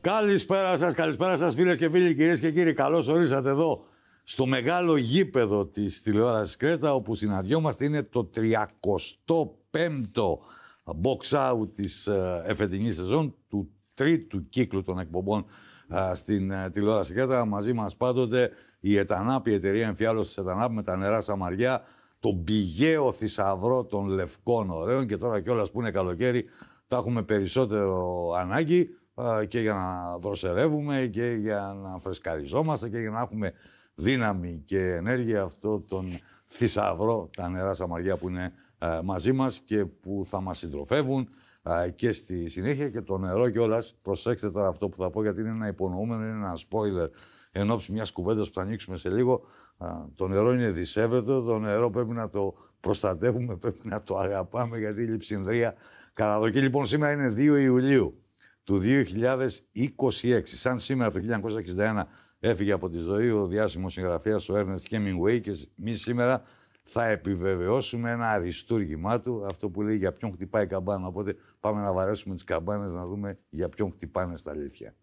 Καλησπέρα σας φίλες και φίλοι, κυρίες και κύριοι. Καλώς ορίσατε εδώ στο μεγάλο γήπεδο της τηλεόρασης Κρέτα, όπου συναντιόμαστε. Είναι το 35ο box out της εφετινής σεζόν, του τρίτου κύκλου των εκπομπών στην τηλεόραση Κρέτα. Μαζί μας πάντοτε η ΕΤΑΝΑΠ, η εταιρεία εμφιάλωσης ΕΤΑΝΑΠ με τα νερά Σαμαριά, τον πηγαίο θησαυρό των λευκών ωραίων, και τώρα κιόλας που είναι καλοκαίρι τα έχουμε περισσότερο ανάγκη και για να δροσερεύουμε και για να φρεσκαριζόμαστε και για να έχουμε δύναμη και ενέργεια, αυτό τον θησαυρό, τα νερά Σαμαριά που είναι μαζί μας και που θα μας συντροφεύουν και στη συνέχεια. Και το νερό κιόλας, προσέξτε τώρα αυτό που θα πω, γιατί είναι ένα υπονοούμενο, είναι ένα spoiler εν ώψη μιας κουβέντας που θα ανοίξουμε σε λίγο. Το νερό είναι δισεύρετο, το νερό πρέπει να το προστατεύουμε, πρέπει να το αγαπάμε, γιατί η λειψινδρία καραδοκεί. Λοιπόν, σήμερα είναι 2 Ιουλίου του 2026. Σαν σήμερα το 1961 έφυγε από τη ζωή ο διάσημος συγγραφέας ο Ernest Hemingway, και εμείς σήμερα θα επιβεβαιώσουμε ένα αριστούργημά του, αυτό που λέει για ποιον χτυπάει η καμπάνα. Οπότε πάμε να βαρέσουμε τις καμπάνες να δούμε για ποιον χτυπάνε στα αλήθεια.